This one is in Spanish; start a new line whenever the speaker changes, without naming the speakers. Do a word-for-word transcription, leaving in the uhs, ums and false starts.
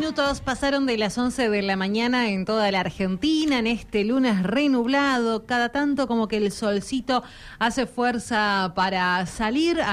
minutos pasaron de las once de la mañana en toda la Argentina, en este lunes renublado, cada tanto como que el solcito hace fuerza para salir.